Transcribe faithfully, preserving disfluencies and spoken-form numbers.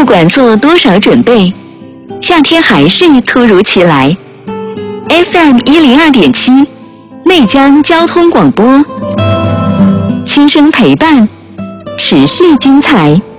管做多少准备，夏天还是突如其来。F M 一零二点七，内江交通广播，轻声陪伴，持续精彩。